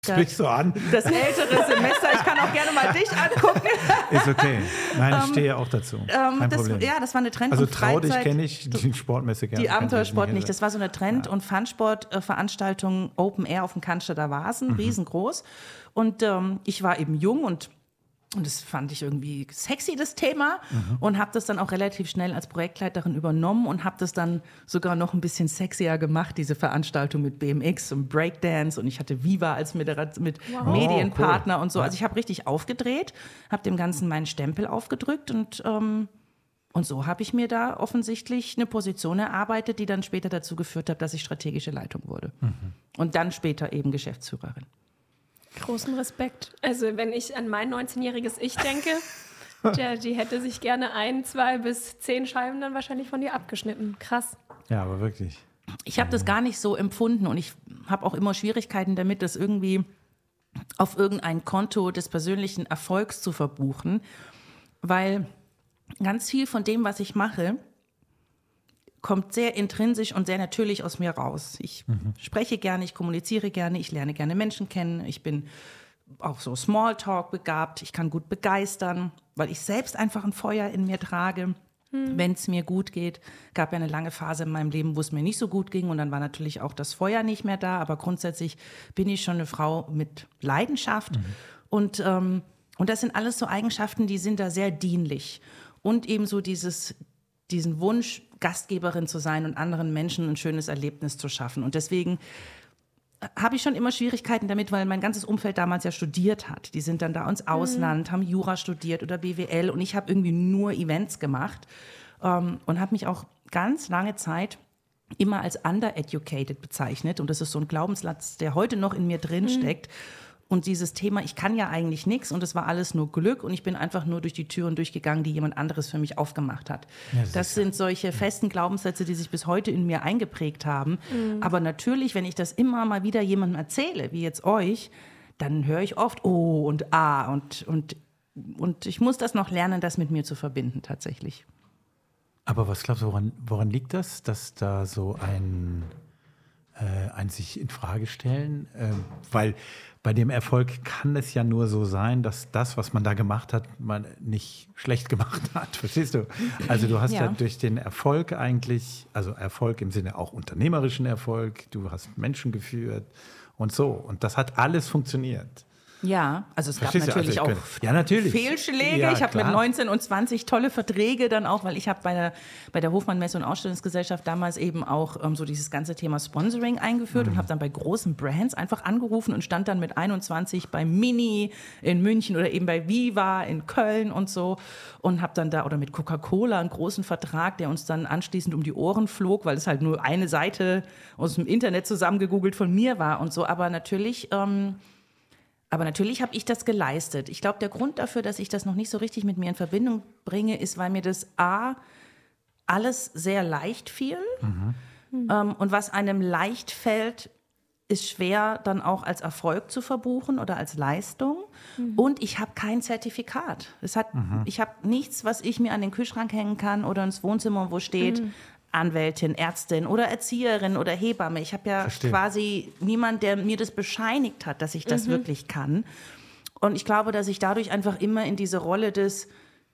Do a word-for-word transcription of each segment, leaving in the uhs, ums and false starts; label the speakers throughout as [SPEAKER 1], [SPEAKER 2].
[SPEAKER 1] Sprichst du an?
[SPEAKER 2] Das ältere Semester, ich kann auch gerne mal dich angucken.
[SPEAKER 1] Ist okay. Nein, ich stehe auch dazu.
[SPEAKER 2] Ähm,
[SPEAKER 1] Kein
[SPEAKER 2] das,
[SPEAKER 1] Problem.
[SPEAKER 2] ja, das war eine Trend-
[SPEAKER 1] also
[SPEAKER 2] und
[SPEAKER 1] trau dich
[SPEAKER 2] Freizeit.
[SPEAKER 1] kenne ich, die Sportmesse gerne.
[SPEAKER 2] Die Abenteuersport
[SPEAKER 1] nicht.
[SPEAKER 2] nicht. Das war so eine Trend-
[SPEAKER 1] Ja.
[SPEAKER 2] und Fun-Sport-Veranstaltung Open Air auf dem Cannstatter Wasen,
[SPEAKER 1] Mhm.
[SPEAKER 2] riesengroß. Und ähm, ich war eben jung und Und das fand ich irgendwie sexy, das Thema. Mhm. Und habe das dann auch relativ schnell als Projektleiterin übernommen und habe das dann sogar noch ein bisschen sexier gemacht, diese Veranstaltung mit B M X und Breakdance. Und ich hatte Viva als Modera- mit
[SPEAKER 3] Wow.
[SPEAKER 2] Medienpartner
[SPEAKER 1] Oh, cool.
[SPEAKER 2] und so.
[SPEAKER 1] Ja.
[SPEAKER 2] Also ich habe richtig aufgedreht, habe dem Ganzen meinen Stempel aufgedrückt. Und, ähm, und so habe ich mir da offensichtlich eine Position erarbeitet, die dann später dazu geführt hat, dass ich strategische Leitung wurde. Mhm. Und dann später eben Geschäftsführerin.
[SPEAKER 3] Großen Respekt. Also wenn ich an mein neunzehnjähriges Ich denke, der, die hätte sich gerne ein, zwei bis zehn Scheiben dann wahrscheinlich von dir abgeschnitten. Krass.
[SPEAKER 1] Ja, aber wirklich.
[SPEAKER 2] Ich habe das gar nicht so empfunden und ich habe auch immer Schwierigkeiten damit, das irgendwie auf irgendein Konto des persönlichen Erfolgs zu verbuchen, weil ganz viel von dem, was ich mache, kommt sehr intrinsisch und sehr natürlich aus mir raus. Ich mhm. spreche gerne, ich kommuniziere gerne, ich lerne gerne Menschen kennen, ich bin auch so Smalltalk begabt, ich kann gut begeistern, weil ich selbst einfach ein Feuer in mir trage, mhm. wenn es mir gut geht. Gab ja eine lange Phase in meinem Leben, wo es mir nicht so gut ging und dann war natürlich auch das Feuer nicht mehr da, aber grundsätzlich bin ich schon eine Frau mit Leidenschaft mhm. und, ähm, und das sind alles so Eigenschaften, die sind da sehr dienlich und eben so dieses diesen Wunsch, Gastgeberin zu sein und anderen Menschen ein schönes Erlebnis zu schaffen. Und deswegen habe ich schon immer Schwierigkeiten damit, weil mein ganzes Umfeld damals ja studiert hat. Die sind dann da ins Ausland, mhm. haben Jura studiert oder B W L und ich habe irgendwie nur Events gemacht ähm, und habe mich auch ganz lange Zeit immer als undereducated bezeichnet. Und das ist so ein Glaubenssatz, der heute noch in mir drin steckt. Mhm. Und dieses Thema, ich kann ja eigentlich nichts und es war alles nur Glück und ich bin einfach nur durch die Türen durchgegangen, die jemand anderes für mich aufgemacht hat. Ja, das das sind solche festen Glaubenssätze, die sich bis heute in mir eingeprägt haben. Mhm. Aber natürlich, wenn ich das immer mal wieder jemandem erzähle, wie jetzt euch, dann höre ich oft Oh und Ah und, und, und ich muss das noch lernen, das mit mir zu verbinden tatsächlich.
[SPEAKER 1] Aber was glaubst du, woran, woran liegt das, dass da so ein, äh, ein sich in Frage stellen? Äh, weil bei dem Erfolg kann es ja nur so sein, dass das, was man da gemacht hat, man nicht schlecht gemacht hat. Verstehst du? Also du hast ja, ja durch den Erfolg eigentlich, also Erfolg im Sinne auch unternehmerischen Erfolg, du hast Menschen geführt und so. Und das hat alles funktioniert.
[SPEAKER 2] Ja, also es
[SPEAKER 1] Verstehst
[SPEAKER 2] gab natürlich
[SPEAKER 1] also
[SPEAKER 2] auch
[SPEAKER 1] könnte, ja, natürlich.
[SPEAKER 2] Fehlschläge.
[SPEAKER 1] Ja,
[SPEAKER 2] ich habe mit
[SPEAKER 1] klar.
[SPEAKER 2] neunzehn und zwanzig tolle Verträge dann auch, weil ich habe bei der, bei der Hofmann Messe- und Ausstellungsgesellschaft damals eben auch ähm, so dieses ganze Thema Sponsoring eingeführt mhm. und habe dann bei großen Brands einfach angerufen und stand dann mit einundzwanzig bei Mini in München oder eben bei Viva in Köln und so und habe dann da, oder mit Coca-Cola einen großen Vertrag, der uns dann anschließend um die Ohren flog, weil es halt nur eine Seite aus dem Internet zusammengegoogelt von mir war und so, aber natürlich... Ähm, Aber natürlich habe ich das geleistet. Ich glaube, der Grund dafür, dass ich das noch nicht so richtig mit mir in Verbindung bringe, ist, weil mir das A, alles sehr leicht fiel. Mhm. Ähm, und was einem leicht fällt, ist schwer dann auch als Erfolg zu verbuchen oder als Leistung. Mhm. Und ich habe kein Zertifikat. Es hat, mhm. Ich habe nichts, was ich mir an den Kühlschrank hängen kann oder ins Wohnzimmer, wo steht... Mhm. Anwältin, Ärztin oder Erzieherin oder Hebamme. Ich habe ja
[SPEAKER 1] Verstehe.
[SPEAKER 2] quasi niemand, der mir das bescheinigt hat, dass ich das mhm. wirklich kann. Und ich glaube, dass ich dadurch einfach immer in diese Rolle des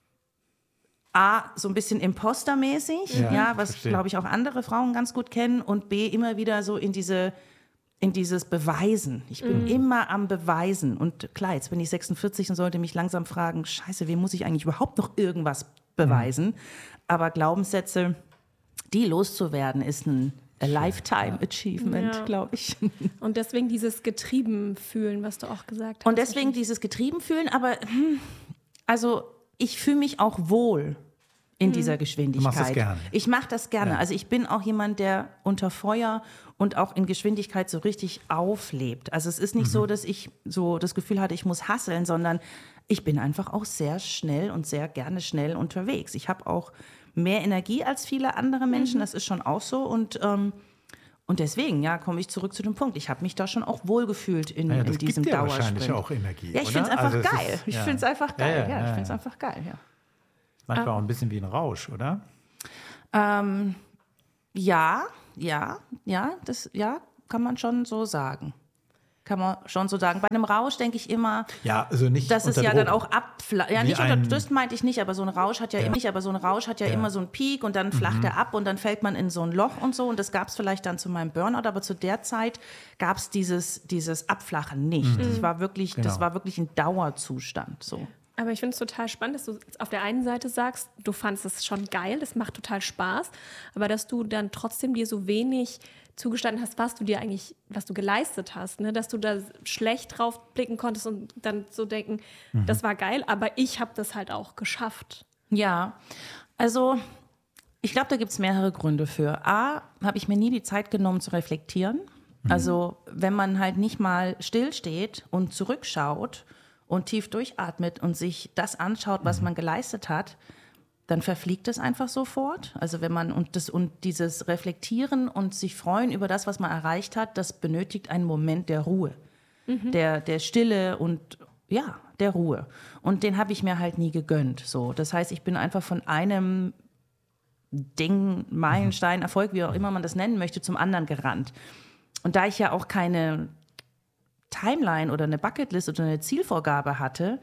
[SPEAKER 2] A, so ein bisschen impostermäßig,
[SPEAKER 1] ja,
[SPEAKER 2] ja, was,
[SPEAKER 1] verstehe.
[SPEAKER 2] glaube ich, auch andere Frauen ganz gut kennen, und B, immer wieder so in diese in dieses Beweisen. Ich bin mhm. immer am Beweisen. Und klar, jetzt bin ich sechsundvierzig und sollte mich langsam fragen, scheiße, wem muss ich eigentlich überhaupt noch irgendwas beweisen? Mhm. Aber Glaubenssätze... Die loszuwerden, ist ein a Lifetime Achievement, ja. glaube ich.
[SPEAKER 3] Und deswegen dieses getrieben fühlen, was du auch gesagt hast.
[SPEAKER 2] Und deswegen dieses getrieben fühlen, aber also ich fühle mich auch wohl in mhm. dieser Geschwindigkeit.
[SPEAKER 1] Du machst das gerne.
[SPEAKER 2] Ich mache das gerne.
[SPEAKER 1] Ja.
[SPEAKER 2] Also ich bin auch jemand, der unter Feuer und auch in Geschwindigkeit so richtig auflebt. Also es ist nicht mhm. so, dass ich so das Gefühl hatte, ich muss hasseln, sondern ich bin einfach auch sehr schnell und sehr gerne schnell unterwegs. Ich habe auch mehr Energie als viele andere Menschen, mhm. das ist schon auch so. Und, ähm, und deswegen, ja, komme ich zurück zu dem Punkt. Ich habe mich da schon auch wohlgefühlt in,
[SPEAKER 1] ja,
[SPEAKER 2] in diesem
[SPEAKER 1] gibt ja
[SPEAKER 2] Dauersprint.
[SPEAKER 1] Wahrscheinlich auch Energie.
[SPEAKER 2] Ja, ich finde es einfach also geil. Ist, ich ja. finde es einfach geil. Ja, ja, ja, ja ich finde es einfach geil, ja.
[SPEAKER 1] Manchmal auch ein bisschen wie ein Rausch, oder?
[SPEAKER 2] Ähm, ja, ja, ja, das ja, kann man schon so sagen. kann man schon so sagen. Bei einem Rausch denke ich immer,
[SPEAKER 1] ja, also nicht
[SPEAKER 2] dass es ja
[SPEAKER 1] Drogen.
[SPEAKER 2] dann auch abflacht. Ja,
[SPEAKER 1] Wie
[SPEAKER 2] nicht unter,
[SPEAKER 1] ein,
[SPEAKER 2] das meinte ich nicht, aber so ein Rausch hat ja, ja. Immer, aber so ein Rausch hat ja, ja immer so einen Peak und dann flacht mhm. er ab und dann fällt man in so ein Loch und so. Und das gab es vielleicht dann zu meinem Burnout, aber zu der Zeit gab es dieses, dieses Abflachen nicht. Mhm. Das war wirklich, genau. das war wirklich ein Dauerzustand. So.
[SPEAKER 3] Aber ich finde es total spannend, dass du auf der einen Seite sagst, du fandest es schon geil, das macht total Spaß, aber dass du dann trotzdem dir so wenig zugestanden hast, was du dir eigentlich, was du geleistet hast, ne? Dass du da schlecht drauf blicken konntest und dann so denken, mhm. das war geil, aber ich habe das halt auch geschafft.
[SPEAKER 2] Ja, also ich glaube, da gibt es mehrere Gründe für. A, habe ich mir nie die Zeit genommen zu reflektieren. Mhm. Also wenn man halt nicht mal stillsteht und zurückschaut und tief durchatmet und sich das anschaut, was mhm. man geleistet hat, dann verfliegt es einfach sofort. Also wenn man und das und dieses Reflektieren und sich freuen über das, was man erreicht hat, das benötigt einen Moment der Ruhe, mhm. der der Stille und ja der Ruhe. Und den habe ich mir halt nie gegönnt. So, das heißt, ich bin einfach von einem Ding, Meilenstein, Erfolg, wie auch immer man das nennen möchte, zum anderen gerannt. Und da ich ja auch keine Timeline oder eine Bucketlist oder eine Zielvorgabe hatte,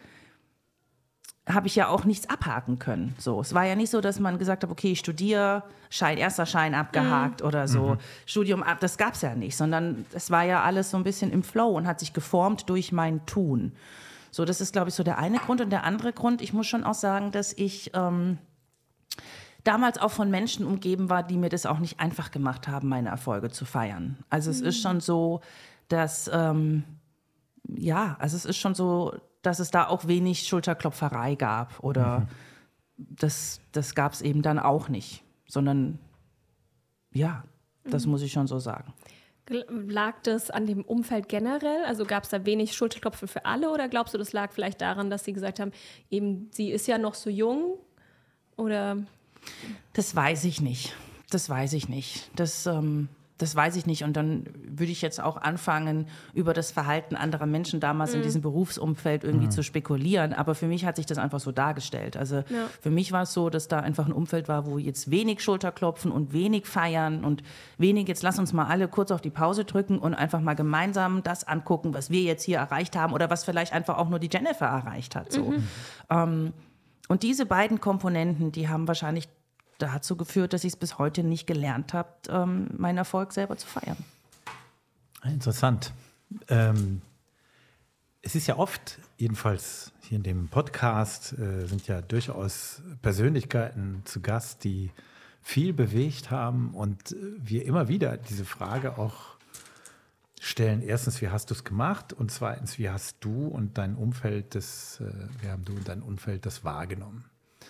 [SPEAKER 2] habe ich ja auch nichts abhaken können. So, es war ja nicht so, dass man gesagt hat, okay, ich studiere, Schein, erster Schein abgehakt mhm. oder so, mhm. Studium ab, das gab es ja nicht, sondern es war ja alles so ein bisschen im Flow und hat sich geformt durch mein Tun. So, das ist, glaube ich, so der eine Grund. Und der andere Grund, ich muss schon auch sagen, dass ich ähm, damals auch von Menschen umgeben war, die mir das auch nicht einfach gemacht haben, meine Erfolge zu feiern. Also mhm. es ist schon so, dass, ähm, ja, also es ist schon so, dass es da auch wenig Schulterklopferei gab oder mhm. das, das gab es eben dann auch nicht, sondern ja, das mhm. muss ich schon so sagen.
[SPEAKER 3] Lag das an dem Umfeld generell? Also gab es da wenig Schulterklopfen für alle oder glaubst du, das lag vielleicht daran, dass sie gesagt haben, eben sie ist ja noch so jung oder?
[SPEAKER 2] Das weiß ich nicht, das weiß ich nicht, das ähm Das weiß ich nicht. Und dann würde ich jetzt auch anfangen, über das Verhalten anderer Menschen damals mhm. in diesem Berufsumfeld irgendwie mhm. zu spekulieren. Aber für mich hat sich das einfach so dargestellt. Also ja. für mich war es so, dass da einfach ein Umfeld war, wo jetzt wenig Schulterklopfen und wenig feiern und wenig, jetzt lass uns mal alle kurz auf die Pause drücken und einfach mal gemeinsam das angucken, was wir jetzt hier erreicht haben oder was vielleicht einfach auch nur die Jennifer erreicht hat. So. Mhm. Ähm, und diese beiden Komponenten, die haben wahrscheinlich dazu geführt, dass ich es bis heute nicht gelernt habe, ähm, meinen Erfolg selber zu feiern.
[SPEAKER 1] Interessant. Ähm, es ist ja oft, jedenfalls hier in dem Podcast, äh, sind ja durchaus Persönlichkeiten zu Gast, die viel bewegt haben und äh, wir immer wieder diese Frage auch stellen. Erstens, wie hast du es gemacht? Und zweitens, wie hast du und dein Umfeld das, äh, wie haben du und dein Umfeld das wahrgenommen?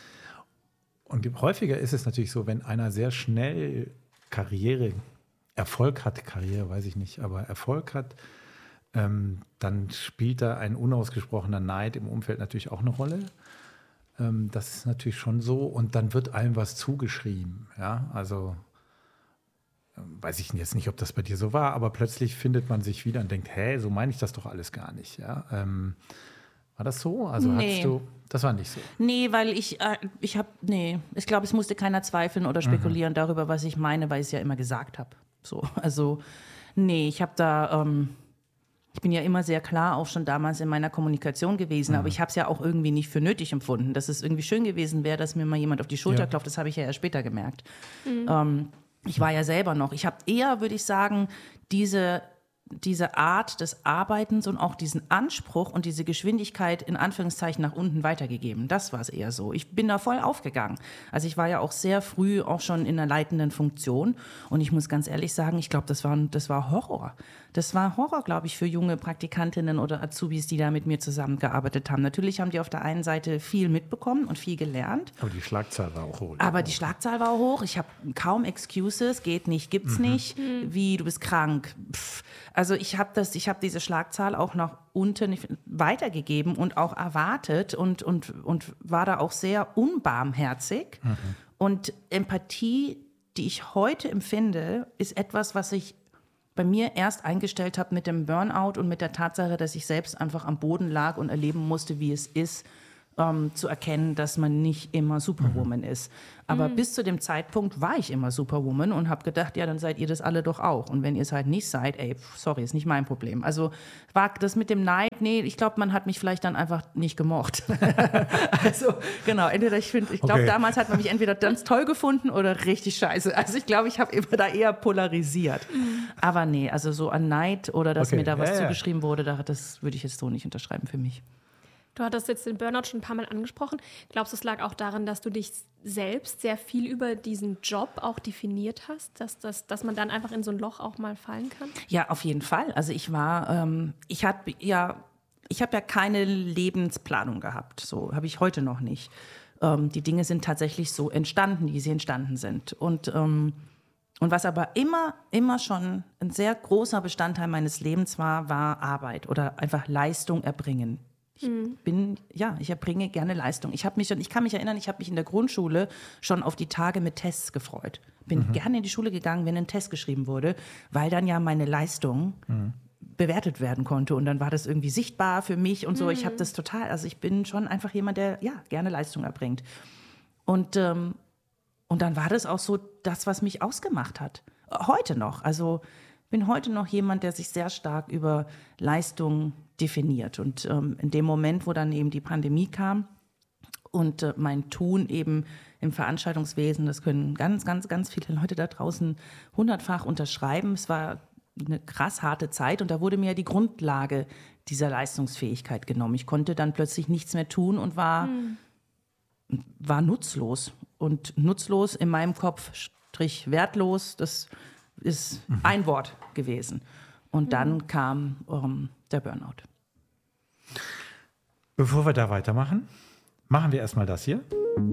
[SPEAKER 1] Und häufiger ist es natürlich so, wenn einer sehr schnell Karriere, Erfolg hat, Karriere weiß ich nicht, aber Erfolg hat, ähm, dann spielt da ein unausgesprochener Neid im Umfeld natürlich auch eine Rolle. Ähm, das ist natürlich schon so. Und dann wird einem was zugeschrieben. Ja? Also ähm, weiß ich jetzt nicht, ob das bei dir so war, aber plötzlich findet man sich wieder und denkt, hä, so meine ich das doch alles gar nicht. Ja? Ähm, War das so? Also
[SPEAKER 2] nee.
[SPEAKER 1] hattest du, das war nicht so?
[SPEAKER 2] Nee, weil ich, äh, ich habe, nee, ich glaube, es musste keiner zweifeln oder spekulieren mhm. darüber, was ich meine, weil ich es ja immer gesagt habe. So, also, nee, ich habe da, ähm, ich bin ja immer sehr klar auch schon damals in meiner Kommunikation gewesen, mhm. aber ich habe es ja auch irgendwie nicht für nötig empfunden, dass es irgendwie schön gewesen wäre, dass mir mal jemand auf die Schulter ja. klopft. Das habe ich ja erst später gemerkt. Mhm. Ähm, ich war ja selber noch, ich habe eher, würde ich sagen, diese diese Art des Arbeitens und auch diesen Anspruch und diese Geschwindigkeit in Anführungszeichen nach unten weitergegeben. Das war es eher so. Ich bin da voll aufgegangen. Also ich war ja auch sehr früh auch schon in einer leitenden Funktion und ich muss ganz ehrlich sagen, ich glaube, das war, das war Horror. Das war Horror, glaube ich, für junge Praktikantinnen oder Azubis, die da mit mir zusammengearbeitet haben. Natürlich haben die auf der einen Seite viel mitbekommen und viel gelernt.
[SPEAKER 1] Aber die Schlagzahl war auch hoch.
[SPEAKER 2] Aber die Schlagzahl war hoch. Ich habe kaum Excuses, geht nicht, gibt's mhm. nicht. Wie, du bist krank. Pff. Also ich habe das, ich habe diese Schlagzahl auch nach unten weitergegeben und auch erwartet und, und, und war da auch sehr unbarmherzig. Mhm. Und Empathie, die ich heute empfinde, ist etwas, was ich bei mir erst eingestellt habe mit dem Burnout und mit der Tatsache, dass ich selbst einfach am Boden lag und erleben musste, wie es ist, ähm, zu erkennen, dass man nicht immer Superwoman mhm. ist. Aber mhm. bis zu dem Zeitpunkt war ich immer Superwoman und habe gedacht, ja, dann seid ihr das alle doch auch. Und wenn ihr es halt nicht seid, ey, pf, sorry, ist nicht mein Problem. Also war das mit dem Neid, nee, ich glaube, man hat mich vielleicht dann einfach nicht gemocht. Also genau, entweder ich finde, ich glaube, okay. damals hat man mich entweder ganz toll gefunden oder richtig scheiße. Also ich glaube, ich habe immer da eher polarisiert. Mhm. Aber nee, also so an Neid oder dass okay. mir da was ja, zugeschrieben ja. wurde, das würde ich jetzt so nicht unterschreiben für mich.
[SPEAKER 3] Du hattest jetzt den Burnout schon ein paar Mal angesprochen. Glaubst du, es lag auch daran, dass du dich selbst sehr viel über diesen Job auch definiert hast, dass, dass, dass man dann einfach in so ein Loch auch mal fallen kann?
[SPEAKER 2] Ja, auf jeden Fall. Also ich war, ähm, ich habe ja, ich habe ja keine Lebensplanung gehabt. So habe ich heute noch nicht. Ähm, die Dinge sind tatsächlich so entstanden, wie sie entstanden sind. Und ähm, Und was aber immer, immer schon ein sehr großer Bestandteil meines Lebens war, war Arbeit oder einfach Leistung erbringen. Ich bin, ja, ich erbringe gerne Leistung. Ich habe mich schon, ich kann mich erinnern, ich habe mich in der Grundschule schon auf die Tage mit Tests gefreut. Bin mhm. gerne in die Schule gegangen, wenn ein Test geschrieben wurde, weil dann ja meine Leistung mhm. bewertet werden konnte und dann war das irgendwie sichtbar für mich und so. Mhm. Ich habe das total, also ich bin schon einfach jemand, der ja gerne Leistung erbringt. Und ähm, und dann war das auch so das, was mich ausgemacht hat. Heute noch. Also bin heute noch jemand, der sich sehr stark über Leistung definiert. Und ähm, in dem Moment, wo dann eben die Pandemie kam und äh, mein Tun eben im Veranstaltungswesen, das können ganz, ganz, ganz viele Leute da draußen hundertfach unterschreiben. Es war eine krass harte Zeit und da wurde mir die Grundlage dieser Leistungsfähigkeit genommen. Ich konnte dann plötzlich nichts mehr tun und war, hm. war nutzlos. Und nutzlos in meinem Kopf, Strich wertlos, das ist mhm. ein Wort gewesen. Und dann mhm. kam ähm, der Burnout.
[SPEAKER 1] Bevor wir da weitermachen, machen wir erstmal das hier.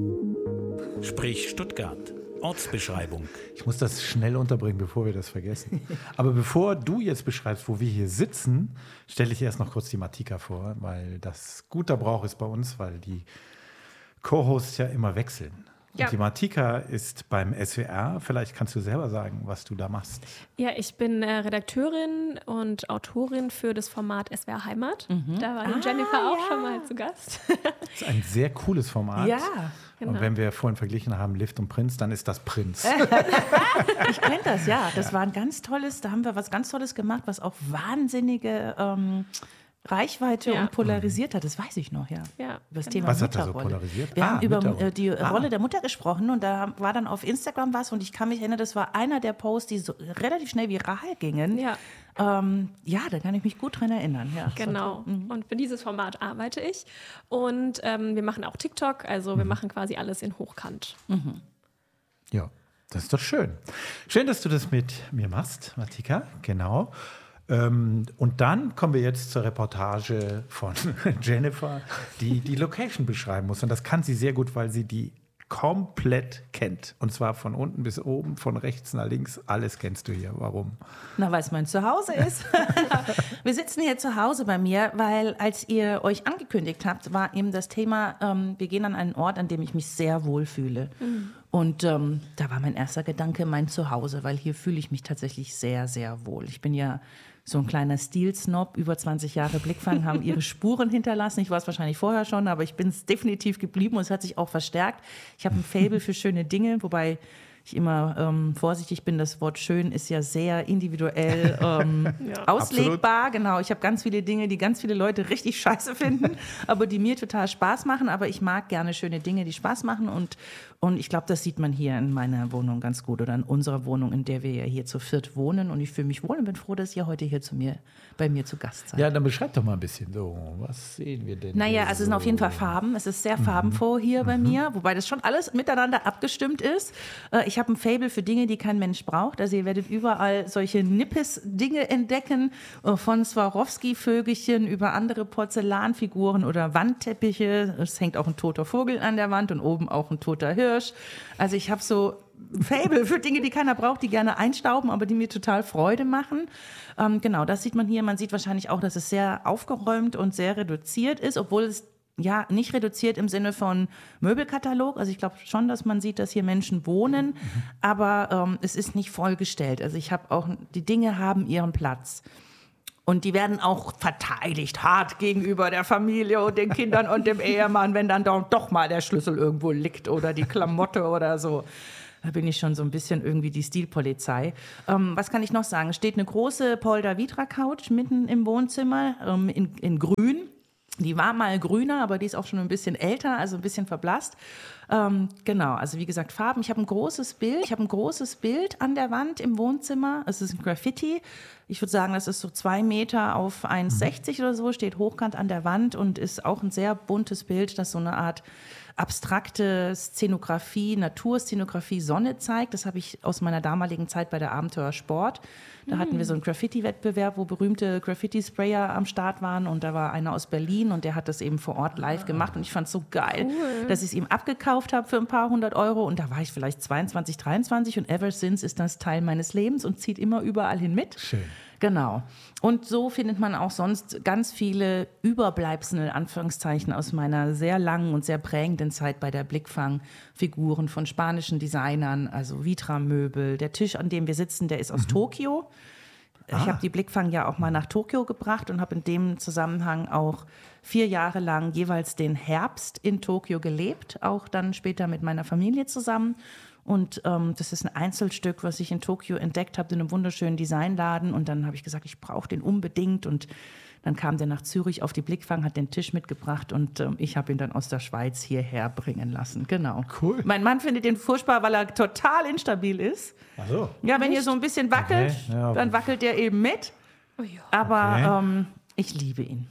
[SPEAKER 4] Sprich Stuttgart. Ortsbeschreibung.
[SPEAKER 1] Ich muss das schnell unterbringen, bevor wir das vergessen. Aber bevor du jetzt beschreibst, wo wir hier sitzen, stelle ich erst noch kurz die Martika vor, weil das guter Brauch ist bei uns, weil die Co-Hosts ja immer wechseln. Ja. Und die Martika ist beim S W R. Vielleicht kannst du selber sagen, was du da machst.
[SPEAKER 3] Ja, ich bin äh, Redakteurin und Autorin für das Format S W R Heimat. Mhm. Da war die ah, Jennifer auch ja. schon mal zu Gast.
[SPEAKER 1] Das ist ein sehr cooles Format.
[SPEAKER 2] Ja,
[SPEAKER 1] genau. Und wenn wir vorhin verglichen haben, Lift und Prinz, dann ist das Prinz.
[SPEAKER 2] Ich kenne das, ja. Das ja. war ein ganz tolles, da haben wir was ganz Tolles gemacht, was auch wahnsinnige ähm, Reichweite ja. und polarisiert hat, das weiß ich noch, ja.
[SPEAKER 3] ja
[SPEAKER 2] das
[SPEAKER 3] genau.
[SPEAKER 2] Thema
[SPEAKER 1] Was hat er so polarisiert?
[SPEAKER 2] Wir
[SPEAKER 1] ah,
[SPEAKER 2] haben über
[SPEAKER 1] Mütterrolle.
[SPEAKER 2] die
[SPEAKER 1] ah.
[SPEAKER 2] Rolle der Mutter gesprochen und da war dann auf Instagram was und ich kann mich erinnern, das war einer der Posts, die so relativ schnell viral gingen.
[SPEAKER 3] Ja,
[SPEAKER 2] ähm, ja da kann ich mich gut dran erinnern. Ja,
[SPEAKER 3] genau. Mhm. Und für dieses Format arbeite ich und ähm, wir machen auch TikTok, also wir mhm. machen quasi alles in Hochkant.
[SPEAKER 2] Mhm.
[SPEAKER 1] Ja, das ist doch schön. Schön, dass du das mit mir machst, Martika, genau. Ähm, und dann kommen wir jetzt zur Reportage von Jennifer, die die Location beschreiben muss. Und das kann sie sehr gut, weil sie die komplett kennt. Und zwar von unten bis oben, von rechts nach links. Alles kennst du hier. Warum?
[SPEAKER 2] Na, weil es mein Zuhause ist. Wir sitzen hier zu Hause bei mir, weil als ihr euch angekündigt habt, war eben das Thema, ähm, wir gehen an einen Ort, an dem ich mich sehr wohl fühle. Mhm. Und ähm, da war mein erster Gedanke mein Zuhause, weil hier fühle ich mich tatsächlich sehr, sehr wohl. Ich bin ja so ein kleiner Stil-Snob, über zwanzig Jahre Blickfang haben ihre Spuren hinterlassen. Ich war es wahrscheinlich vorher schon, aber ich bin es definitiv geblieben und es hat sich auch verstärkt. Ich habe ein Faible für schöne Dinge, wobei ich immer ähm, vorsichtig bin. Das Wort schön ist ja sehr individuell ähm, ja, auslegbar. Absolut. Genau, ich habe ganz viele Dinge, die ganz viele Leute richtig scheiße finden, aber die mir total Spaß machen. Aber ich mag gerne schöne Dinge, die Spaß machen. Und, und ich glaube, das sieht man hier in meiner Wohnung ganz gut oder in unserer Wohnung, in der wir ja hier zu viert wohnen. Und ich fühle mich wohl und bin froh, dass ihr heute hier zu mir, bei mir zu Gast seid.
[SPEAKER 1] Ja, dann beschreib doch mal ein bisschen so. Was sehen wir denn?
[SPEAKER 2] Naja, also es sind auf jeden Fall Farben. Es ist sehr mhm. farbenfroh hier mhm. bei mir, wobei das schon alles miteinander abgestimmt ist. Äh, Ich habe ein Faible für Dinge, die kein Mensch braucht. Also ihr werdet überall solche Nippes-Dinge entdecken, von Swarovski-Vögelchen über andere Porzellanfiguren oder Wandteppiche. Es hängt auch ein toter Vogel an der Wand und oben auch ein toter Hirsch. Also ich habe so Faible für Dinge, die keiner braucht, die gerne einstauben, aber die mir total Freude machen. Ähm, genau, das sieht man hier. Man sieht wahrscheinlich auch, dass es sehr aufgeräumt und sehr reduziert ist, obwohl es ja, nicht reduziert im Sinne von Möbelkatalog. Also ich glaube schon, dass man sieht, dass hier Menschen wohnen, mhm. aber ähm, es ist nicht vollgestellt. Also ich habe auch, die Dinge haben ihren Platz. Und die werden auch verteidigt, hart gegenüber der Familie und den Kindern und dem Ehemann, wenn dann doch, doch mal der Schlüssel irgendwo liegt oder die Klamotte oder so. Da bin ich schon so ein bisschen irgendwie die Stilpolizei. Ähm, was kann ich noch sagen? Steht eine große Polder Vitra Couch mitten im Wohnzimmer ähm, in, in grün. Die war mal grüner, aber die ist auch schon ein bisschen älter, also ein bisschen verblasst. Ähm, genau, also wie gesagt, Farben. Ich habe ein großes Bild. Ich habe ein großes Bild an der Wand im Wohnzimmer. Es ist ein Graffiti. Ich würde sagen, das ist so zwei Meter auf eins sechzig oder so, steht hochkant an der Wand und ist auch ein sehr buntes Bild, das so eine Art abstrakte Szenografie, Naturszenografie, Sonne zeigt. Das habe ich aus meiner damaligen Zeit bei der Abenteuer Sport. Da hatten wir so einen Graffiti-Wettbewerb, wo berühmte Graffiti-Sprayer am Start waren und da war einer aus Berlin und der hat das eben vor Ort live gemacht und ich fand es so geil, cool, dass ich es ihm abgekauft habe für ein paar hundert Euro und da war ich vielleicht zweiundzwanzig, dreiundzwanzig und ever since ist das Teil meines Lebens und zieht immer überall hin mit.
[SPEAKER 1] Schön.
[SPEAKER 2] Genau. Und so findet man auch sonst ganz viele Überbleibsel, in Anführungszeichen, aus meiner sehr langen und sehr prägenden Zeit bei der Blickfang. Figuren von spanischen Designern, also Vitra-Möbel. Der Tisch, an dem wir sitzen, der ist aus mhm. Tokio. Ich ah. habe die Blickfang ja auch mal nach Tokio gebracht und habe in dem Zusammenhang auch vier Jahre lang jeweils den Herbst in Tokio gelebt, auch dann später mit meiner Familie zusammen. Und ähm, das ist ein Einzelstück, was ich in Tokio entdeckt habe, in einem wunderschönen Designladen. Und dann habe ich gesagt, ich brauche den unbedingt. Und dann kam der nach Zürich auf die Blickfang, hat den Tisch mitgebracht und ähm, ich habe ihn dann aus der Schweiz hierher bringen lassen. Genau.
[SPEAKER 1] Cool.
[SPEAKER 2] Mein Mann findet den furchtbar, weil er total instabil ist.
[SPEAKER 1] Ach so.
[SPEAKER 2] Ja, wenn ihr so ein bisschen wackelt,
[SPEAKER 1] okay. ja,
[SPEAKER 2] dann wackelt er eben mit.
[SPEAKER 3] Oh ja.
[SPEAKER 2] Aber
[SPEAKER 1] okay.
[SPEAKER 2] ähm, ich liebe ihn.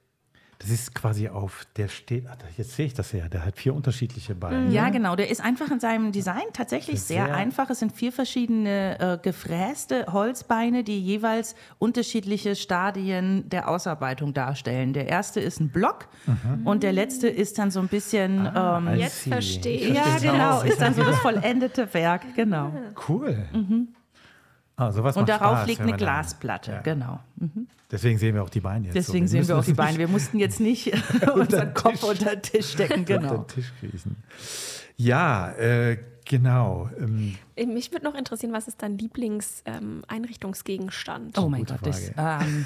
[SPEAKER 1] Das ist quasi auf, der steht, ach, jetzt sehe ich das ja, der hat vier unterschiedliche Beine.
[SPEAKER 2] Ja, genau. Der ist einfach in seinem Design tatsächlich sehr,
[SPEAKER 1] sehr
[SPEAKER 2] einfach. Es sind vier verschiedene äh, gefräste Holzbeine, die jeweils unterschiedliche Stadien der Ausarbeitung darstellen. Der erste ist ein Block mhm. und der letzte ist dann so ein bisschen...
[SPEAKER 1] Ah,
[SPEAKER 2] ähm,
[SPEAKER 3] jetzt verstehe ich.
[SPEAKER 2] Ja, genau. Ist dann so das vollendete Werk. Genau.
[SPEAKER 1] Cool. Mhm. Ah, sowas
[SPEAKER 2] und
[SPEAKER 1] macht
[SPEAKER 2] darauf
[SPEAKER 1] Spaß,
[SPEAKER 2] liegt
[SPEAKER 1] wenn
[SPEAKER 2] eine
[SPEAKER 1] man dann-
[SPEAKER 2] Glasplatte.
[SPEAKER 1] Ja.
[SPEAKER 2] Genau. Mhm.
[SPEAKER 1] Deswegen sehen wir auch die Beine jetzt.
[SPEAKER 2] Deswegen
[SPEAKER 1] so.
[SPEAKER 2] sehen wir auch
[SPEAKER 1] müssen
[SPEAKER 2] die Beine. Wir mussten jetzt nicht unseren Kopf
[SPEAKER 1] Tisch.
[SPEAKER 2] unter den Tisch stecken.
[SPEAKER 1] unter
[SPEAKER 2] Genau.
[SPEAKER 1] den Tisch kriechen. Ja, äh, genau. Ähm,
[SPEAKER 3] Mich würde noch interessieren, was ist dein Lieblingseinrichtungsgegenstand?
[SPEAKER 2] Oh mein
[SPEAKER 1] Gute
[SPEAKER 2] Gott, das, ähm,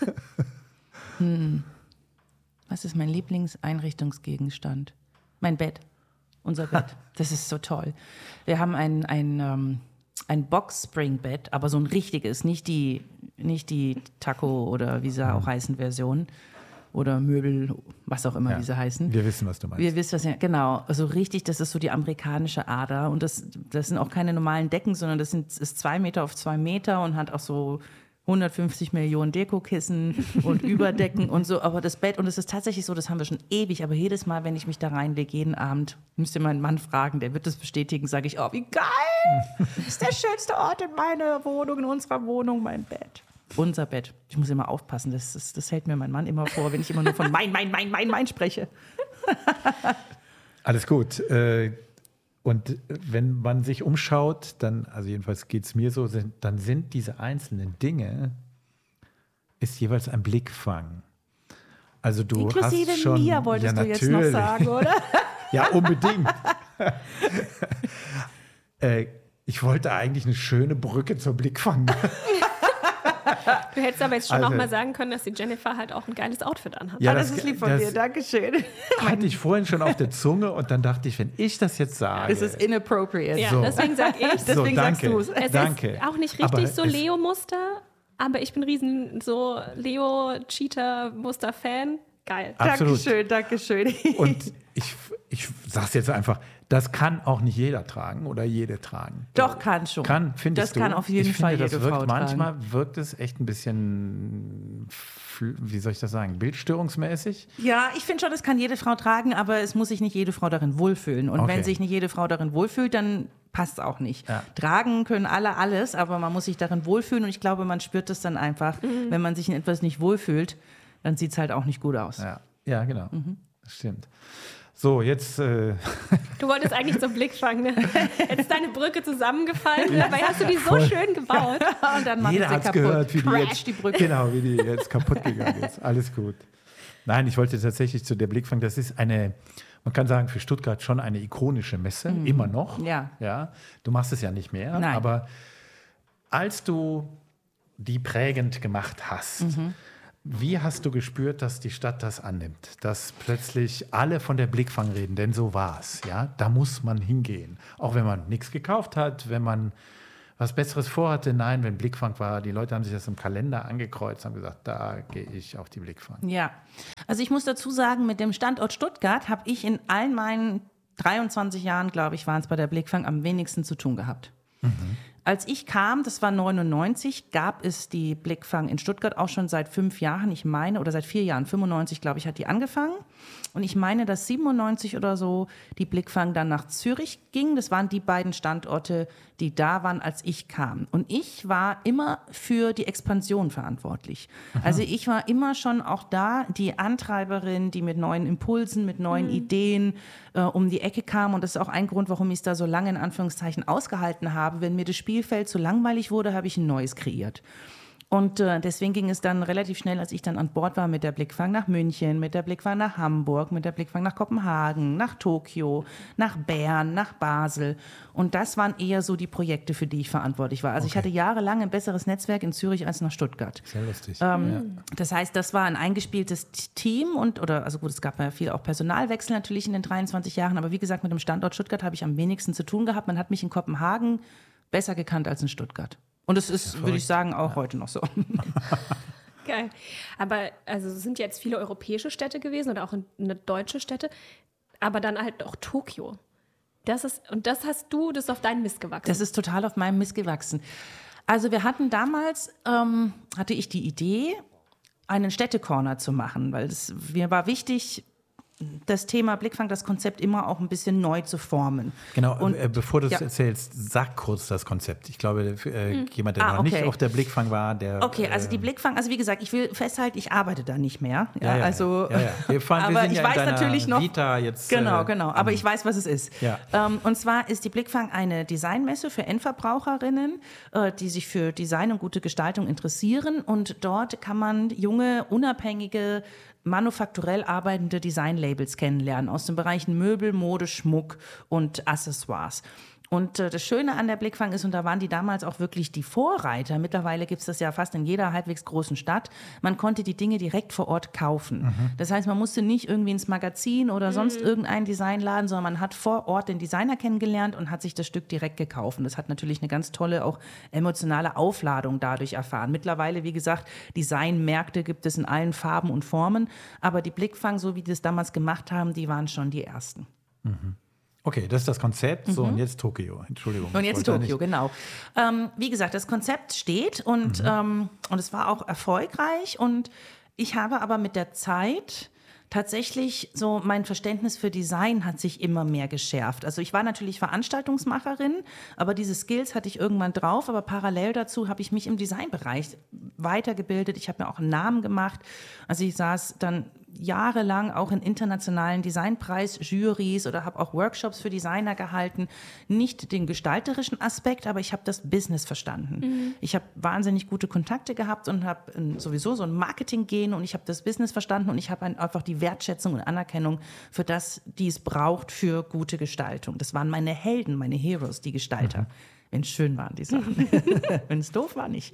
[SPEAKER 2] hm. Was ist mein Lieblingseinrichtungsgegenstand? Mein Bett, unser Bett. Das ist so toll. Wir haben ein, ein, ähm, ein Box-Spring-Bett, aber so ein richtiges, nicht die, nicht die Taco oder wie sie auch heißen Version oder Möbel, was auch immer
[SPEAKER 1] ja.
[SPEAKER 2] wie sie heißen.
[SPEAKER 1] Wir wissen, was du meinst.
[SPEAKER 2] Wir wissen, was ja, genau. Also richtig, das ist so die amerikanische Ader. Und das, das sind auch keine normalen Decken, sondern das sind, ist zwei Meter auf zwei Meter und hat auch so hundertfünfzig Millionen Dekokissen und Überdecken und so. Aber das Bett, und es ist tatsächlich so, das haben wir schon ewig, aber jedes Mal, wenn ich mich da reinlege, jeden Abend, müsst ihr meinen Mann fragen, der wird das bestätigen, sage ich, oh, wie geil! Das ist der schönste Ort in meiner Wohnung, in unserer Wohnung, mein Bett. Unser Bett. Ich muss immer aufpassen, das, das, das hält mir mein Mann immer vor, wenn ich immer nur von mein, mein, mein, mein, mein spreche.
[SPEAKER 1] Alles gut. Äh, Und wenn man sich umschaut, dann, also jedenfalls geht es mir so, sind, dann sind diese einzelnen Dinge, ist jeweils ein Blickfang. Also du
[SPEAKER 2] Inklusive
[SPEAKER 1] hast schon...
[SPEAKER 2] mir, wolltest
[SPEAKER 1] ja,
[SPEAKER 2] du jetzt noch
[SPEAKER 1] natürlich.
[SPEAKER 2] sagen, oder?
[SPEAKER 1] Ja, unbedingt. äh, ich wollte eigentlich eine schöne Brücke zur Blickfang.
[SPEAKER 3] Du hättest aber jetzt schon
[SPEAKER 1] Also-
[SPEAKER 3] auch mal sagen können, dass die Jennifer halt auch ein geiles Outfit anhat.
[SPEAKER 1] Ja,
[SPEAKER 2] Ah, das,
[SPEAKER 1] das-
[SPEAKER 2] ist lieb von
[SPEAKER 1] das-
[SPEAKER 2] dir, Dankeschön.
[SPEAKER 1] Hatte ich vorhin schon auf der Zunge und dann dachte ich, wenn ich das jetzt sage...
[SPEAKER 2] Es ist inappropriate.
[SPEAKER 3] Ja,
[SPEAKER 1] So.
[SPEAKER 3] deswegen sag ich,
[SPEAKER 1] so,
[SPEAKER 2] deswegen sagst
[SPEAKER 1] danke,
[SPEAKER 2] du's.
[SPEAKER 3] es
[SPEAKER 1] danke.
[SPEAKER 3] ist auch nicht richtig
[SPEAKER 1] Aber
[SPEAKER 3] so
[SPEAKER 1] es-
[SPEAKER 3] Leo-Muster, aber ich bin riesen so Leo-Cheater-Muster-Fan. Geil.
[SPEAKER 1] Absolut.
[SPEAKER 2] Dankeschön, Dankeschön.
[SPEAKER 1] Und ich, ich sag's jetzt einfach, das kann auch nicht jeder tragen oder jede tragen.
[SPEAKER 2] Doch, kann schon.
[SPEAKER 1] Kann, findest
[SPEAKER 2] Das
[SPEAKER 1] du?
[SPEAKER 2] kann auf jeden
[SPEAKER 1] ich
[SPEAKER 2] Fall
[SPEAKER 1] finde,
[SPEAKER 2] jede
[SPEAKER 1] das wirkt,
[SPEAKER 2] Frau
[SPEAKER 1] manchmal
[SPEAKER 2] tragen.
[SPEAKER 1] wirkt es echt ein bisschen, fl- wie soll ich das sagen, bildstörungsmäßig.
[SPEAKER 2] Ja, ich finde schon, das kann jede Frau tragen, aber es muss sich nicht jede Frau darin wohlfühlen. Und
[SPEAKER 1] Okay.
[SPEAKER 2] wenn sich nicht jede Frau darin wohlfühlt, dann passt es auch nicht.
[SPEAKER 1] Ja.
[SPEAKER 2] Tragen können alle alles, aber man muss sich darin wohlfühlen. Und ich glaube, man spürt das dann einfach. Wenn man sich in etwas nicht wohlfühlt, dann sieht es halt auch nicht gut aus.
[SPEAKER 1] Ja, ja genau.
[SPEAKER 2] Mhm.
[SPEAKER 1] Das stimmt. So, jetzt, äh,
[SPEAKER 3] Du wolltest eigentlich zum Blick fangen. Ne? Jetzt ist deine Brücke zusammengefallen. Dabei hast du die so schön gebaut.
[SPEAKER 2] Und dann macht
[SPEAKER 1] jeder
[SPEAKER 2] sie
[SPEAKER 1] hat es
[SPEAKER 2] kaputt.
[SPEAKER 1] gehört, wie die
[SPEAKER 2] Crash
[SPEAKER 1] jetzt,
[SPEAKER 2] die Brücke.
[SPEAKER 1] genau, wie die jetzt kaputt gegangen ist. Alles gut. Nein, ich wollte tatsächlich zu der Blickfang, das ist eine, man kann sagen, für Stuttgart schon eine ikonische Messe, immer noch.
[SPEAKER 2] Ja.
[SPEAKER 1] Ja. Du machst es ja nicht mehr,
[SPEAKER 2] Nein.
[SPEAKER 1] aber als du die prägend gemacht hast. Mhm. Wie hast du gespürt, dass die Stadt das annimmt? Dass plötzlich alle von der Blickfang reden, denn so war es. Ja? Da muss man hingehen. Auch wenn man nichts gekauft hat, wenn man was Besseres vorhatte. Nein, wenn Blickfang war, die Leute haben sich das im Kalender angekreuzt, haben gesagt, da gehe ich auf die Blickfang.
[SPEAKER 2] Ja, also ich muss dazu sagen, mit dem Standort Stuttgart habe ich in allen meinen dreiundzwanzig Jahren, glaube ich, waren es bei der Blickfang, am wenigsten zu tun gehabt. Mhm. Als ich kam, das war neunundneunzig, gab es die Blickfang in Stuttgart auch schon seit fünf Jahren, ich meine, oder seit vier Jahren, fünfundneunzig, glaube ich, hat die angefangen. Und ich meine, dass siebenundneunzig oder so die Blickfang dann nach Zürich ging. Das waren die beiden Standorte, die da waren, als ich kam. Und ich war immer für die Expansion verantwortlich. Aha. Also ich war immer schon auch da, die Antreiberin, die mit neuen Impulsen, mit neuen mhm. Ideen äh, um die Ecke kam. Und das ist auch ein Grund, warum ich es da so lange in Anführungszeichen ausgehalten habe. Wenn mir das Spielfeld zu langweilig wurde, habe ich ein neues kreiert. Und äh, deswegen ging es dann relativ schnell, als ich dann an Bord war, mit der Blickfang nach München, mit der Blickfang nach Hamburg, mit der Blickfang nach Kopenhagen, nach Tokio, nach Bern, nach Basel. Und das waren eher so die Projekte, für die ich verantwortlich war. Also okay. Ich hatte jahrelang ein besseres Netzwerk in Zürich als nach Stuttgart.
[SPEAKER 1] Sehr lustig.
[SPEAKER 2] Ähm, ja. Das heißt, das war ein eingespieltes Team und, oder, also gut, es gab ja viel auch Personalwechsel natürlich in den dreiundzwanzig Jahren, aber wie gesagt, mit dem Standort Stuttgart habe ich am wenigsten zu tun gehabt. Man hat mich in Kopenhagen besser gekannt als in Stuttgart. Und es ist, ja, würde ich sagen, auch ja. heute noch so.
[SPEAKER 3] Geil. Aber also es sind jetzt viele europäische Städte gewesen oder auch eine deutsche Städte, aber dann halt auch Tokio. Das ist, und das hast du, das ist auf deinen Mist gewachsen.
[SPEAKER 2] Das ist total auf meinem Mist gewachsen. Also wir hatten damals, ähm, hatte ich die Idee, einen Städtecorner zu machen, weil es mir war wichtig, das Thema Blickfang, das Konzept immer auch ein bisschen neu zu formen.
[SPEAKER 1] Genau,
[SPEAKER 2] und,
[SPEAKER 1] äh, bevor du es
[SPEAKER 2] ja.
[SPEAKER 1] erzählst, sag kurz das Konzept. Ich glaube, äh, hm. jemand, der
[SPEAKER 2] ah,
[SPEAKER 1] noch
[SPEAKER 2] okay.
[SPEAKER 1] nicht auf der Blickfang war, der...
[SPEAKER 2] Okay, also die Blickfang, also wie gesagt, ich will festhalten, ich arbeite da nicht mehr. Ja,
[SPEAKER 1] ja, ja,
[SPEAKER 2] also,
[SPEAKER 1] ja, ja. Wir fahren,
[SPEAKER 2] aber
[SPEAKER 1] wir sind
[SPEAKER 2] ich
[SPEAKER 1] ja
[SPEAKER 2] weiß
[SPEAKER 1] in deiner
[SPEAKER 2] natürlich noch,
[SPEAKER 1] Vita jetzt...
[SPEAKER 2] Genau,
[SPEAKER 1] äh,
[SPEAKER 2] genau, aber ich weiß, was es ist.
[SPEAKER 1] Ja.
[SPEAKER 2] Ähm, und zwar ist die Blickfang eine Designmesse für Endverbraucherinnen, äh, die sich für Design und gute Gestaltung interessieren. Und dort kann man junge, unabhängige, manufakturell arbeitende Designlabels kennenlernen aus den Bereichen Möbel, Mode, Schmuck und Accessoires. Und äh, das Schöne an der Blickfang ist, und da waren die damals auch wirklich die Vorreiter, mittlerweile gibt es das ja fast in jeder halbwegs großen Stadt, man konnte die Dinge direkt vor Ort kaufen. Mhm. Das heißt, man musste nicht irgendwie ins Magazin oder sonst mhm. irgendeinen Designladen, sondern man hat vor Ort den Designer kennengelernt und hat sich das Stück direkt gekauft. Und das hat natürlich eine ganz tolle, auch emotionale Aufladung dadurch erfahren. Mittlerweile, wie gesagt, Designmärkte gibt es in allen Farben und Formen, aber die Blickfang, so wie die es damals gemacht haben, die waren schon die ersten.
[SPEAKER 1] Mhm. Okay, das ist das Konzept. So, mhm. und jetzt Tokio. Entschuldigung.
[SPEAKER 2] Und jetzt Tokio, genau. Ähm, wie gesagt, das Konzept steht und, mhm. ähm, und es war auch erfolgreich. Und ich habe aber mit der Zeit tatsächlich so, mein Verständnis für Design hat sich immer mehr geschärft. Also ich war natürlich Veranstaltungsmacherin, aber diese Skills hatte ich irgendwann drauf. Aber parallel dazu habe ich mich im Designbereich weitergebildet. Ich habe mir auch einen Namen gemacht. Also ich saß dann jahrelang auch in internationalen Designpreis-Jurys oder habe auch Workshops für Designer gehalten. Nicht den gestalterischen Aspekt, aber ich habe das Business verstanden. Mhm. Ich habe wahnsinnig gute Kontakte gehabt und habe sowieso so ein Marketing-Gen und ich habe das Business verstanden und ich habe einfach die Wertschätzung und Anerkennung für das, die es braucht für gute Gestaltung. Das waren meine Helden, meine Heroes, die Gestalter. Mhm. Wenn es schön waren, die Sachen. Wenn es doof war, nicht.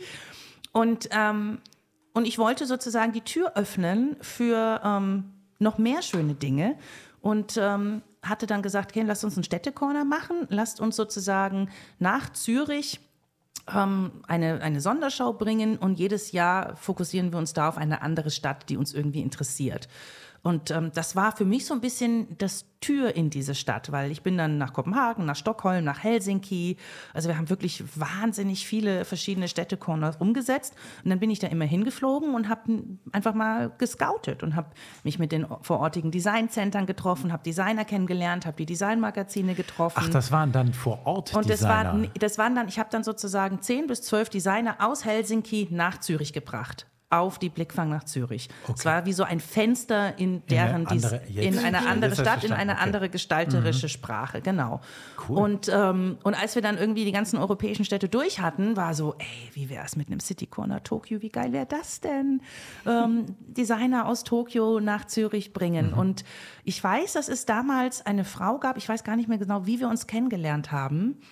[SPEAKER 2] Und ähm, Und ich wollte sozusagen die Tür öffnen für ähm, noch mehr schöne Dinge und ähm, hatte dann gesagt, okay, lasst uns einen Städtecorner machen, lasst uns sozusagen nach Zürich ähm, eine, eine Sonderschau bringen und jedes Jahr fokussieren wir uns da auf eine andere Stadt, die uns irgendwie interessiert. Und ähm, das war für mich so ein bisschen das Tür in diese Stadt, weil ich bin dann nach Kopenhagen, nach Stockholm, nach Helsinki. Also wir haben wirklich wahnsinnig viele verschiedene Städtecorners umgesetzt. Und dann bin ich da immer hingeflogen und habe einfach mal gescoutet und habe mich mit den vorortigen Designzentren getroffen, habe Designer kennengelernt, habe die Designmagazine getroffen.
[SPEAKER 1] Ach, das waren dann vor Ort
[SPEAKER 2] und
[SPEAKER 1] Designer?
[SPEAKER 2] Und das, war, das waren dann, ich habe dann sozusagen zehn bis zwölf Designer aus Helsinki nach Zürich gebracht. Auf die Blickfang nach Zürich. Okay. Es war wie so ein Fenster in deren in eine andere, in eine andere Stadt, in eine okay. andere gestalterische mhm. Sprache, genau. Cool. Und, ähm, und als wir dann irgendwie die ganzen europäischen Städte durch hatten, war so, ey, wie wäre es mit einem City Corner Tokio, wie geil wäre das denn? Ähm, Designer aus Tokio nach Zürich bringen. Mhm. Und ich weiß, dass es damals eine Frau gab, ich weiß gar nicht mehr genau, wie wir uns kennengelernt haben,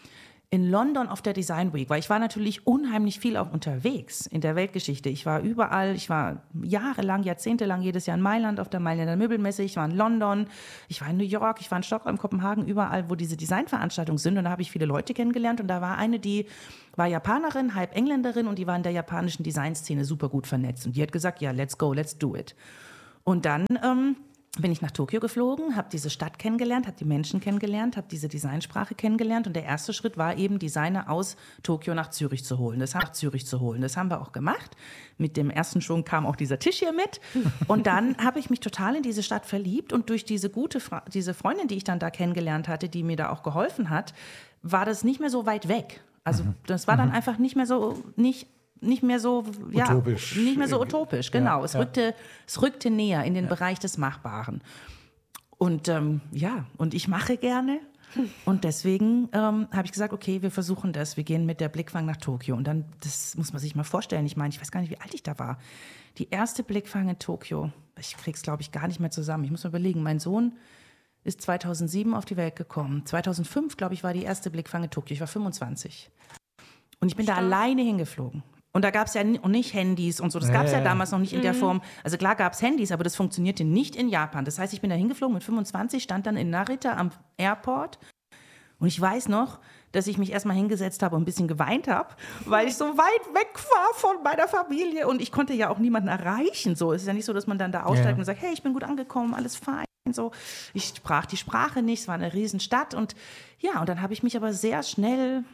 [SPEAKER 2] in London auf der Design Week, weil ich war natürlich unheimlich viel auch unterwegs in der Weltgeschichte. Ich war überall, ich war jahrelang, jahrzehntelang jedes Jahr in Mailand auf der Mailänder Möbelmesse, ich war in London, ich war in New York, ich war in Stockholm, Kopenhagen, überall, wo diese Designveranstaltungen sind. Und da habe ich viele Leute kennengelernt und da war eine, die war Japanerin, halb Engländerin und die war in der japanischen Designszene super gut vernetzt. Und die hat gesagt, ja, let's go, let's do it. Und dann ähm, bin ich nach Tokio geflogen, habe diese Stadt kennengelernt, habe die Menschen kennengelernt, habe diese Designsprache kennengelernt und der erste Schritt war eben, Designer aus Tokio nach Zürich zu holen. Das, nach Zürich zu holen. Das haben wir auch gemacht. Mit dem ersten Schwung kam auch dieser Tisch hier mit und dann habe ich mich total in diese Stadt verliebt und durch diese gute, Fra- diese Freundin, die ich dann da kennengelernt hatte, die mir da auch geholfen hat, war das nicht mehr so weit weg. Also das war dann einfach nicht mehr so, nicht nicht mehr so ja,
[SPEAKER 1] utopisch.
[SPEAKER 2] Nicht mehr so utopisch, genau.
[SPEAKER 1] Ja,
[SPEAKER 2] es,
[SPEAKER 1] ja.
[SPEAKER 2] rückte, es rückte näher in den ja. Bereich des Machbaren. Und ähm, ja, und ich mache gerne. Und deswegen ähm, habe ich gesagt, okay, wir versuchen das. Wir gehen mit der Blickfang nach Tokio. Und dann, das muss man sich mal vorstellen. Ich meine, ich weiß gar nicht, wie alt ich da war. Die erste Blickfang in Tokio, ich krieg's, glaube ich, gar nicht mehr zusammen. Ich muss mal überlegen, mein Sohn ist zweitausendsieben auf die Welt gekommen. zweitausendfünf, glaube ich, war die erste Blickfang in Tokio. Ich war fünfundzwanzig. Und ich bin Stark. da alleine hingeflogen. Und da gab es ja nicht Handys und so. Das gab es ja, ja damals noch nicht in der Form. Also klar gab es Handys, aber das funktionierte nicht in Japan. Das heißt, ich bin da hingeflogen mit fünfundzwanzig, stand dann in Narita am Airport. Und ich weiß noch, dass ich mich erstmal hingesetzt habe und ein bisschen geweint habe, weil ich so weit weg war von meiner Familie. Und ich konnte ja auch niemanden erreichen. So. Es ist ja nicht so, dass man dann da aussteigt ja. und sagt, hey, ich bin gut angekommen, alles fein. So. Ich sprach die Sprache nicht, es war eine Riesenstadt. Und ja, und dann habe ich mich aber sehr schnell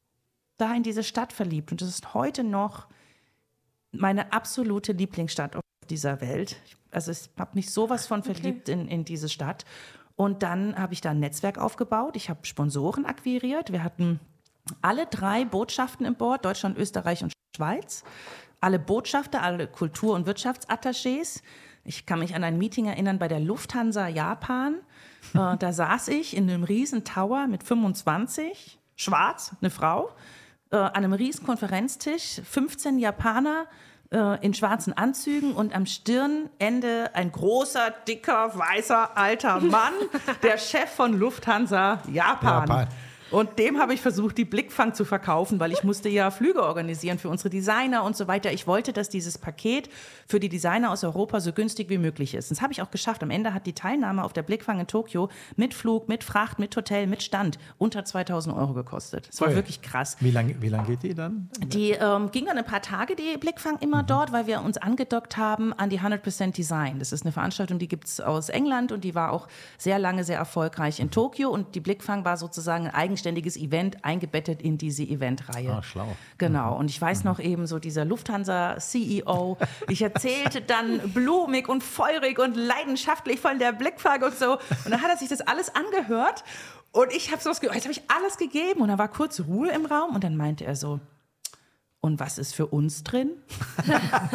[SPEAKER 2] da in diese Stadt verliebt. Und das ist heute noch meine absolute Lieblingsstadt auf dieser Welt. Also ich habe mich sowas von verliebt okay. in, in diese Stadt. Und dann habe ich da ein Netzwerk aufgebaut. Ich habe Sponsoren akquiriert. Wir hatten alle drei Botschaften im Board, Deutschland, Österreich und Schweiz. Alle Botschafter, alle Kultur- und Wirtschaftsattachés. Ich kann mich an ein Meeting erinnern bei der Lufthansa Japan. äh, da saß ich in einem riesen Tower mit fünfundzwanzig, schwarz, eine Frau, Äh, an einem riesen Konferenztisch, fünfzehn Japaner äh, in schwarzen Anzügen und am Stirnende ein großer, dicker, weißer, alter Mann, der Chef von Lufthansa Japan. Japan. Und dem habe ich versucht, die Blickfang zu verkaufen, weil ich musste ja Flüge organisieren für unsere Designer und so weiter. Ich wollte, dass dieses Paket für die Designer aus Europa so günstig wie möglich ist. Das habe ich auch geschafft. Am Ende hat die Teilnahme auf der Blickfang in Tokio mit Flug, mit Fracht, mit Hotel, mit Stand unter zweitausend Euro gekostet. Das war oh ja. wirklich krass.
[SPEAKER 1] Wie lange wie lang geht die dann?
[SPEAKER 2] Die ähm, ging dann ein paar Tage, die Blickfang, immer mhm. dort, weil wir uns angedockt haben an die hundert Prozent Design. Das ist eine Veranstaltung, die gibt es aus England und die war auch sehr lange sehr erfolgreich in Tokio. Und die Blickfang war sozusagen ein eigenes ständiges Event eingebettet in diese Eventreihe.
[SPEAKER 1] Ah, schlau.
[SPEAKER 2] Genau. Und ich weiß noch eben so dieser Lufthansa-C E O, ich erzählte dann blumig und feurig und leidenschaftlich von der Blickfang und so. Und dann hat er sich das alles angehört und ich habe so was gehört, jetzt habe ich alles gegeben und da war kurz Ruhe im Raum und dann meinte er so, und was ist für uns drin? Das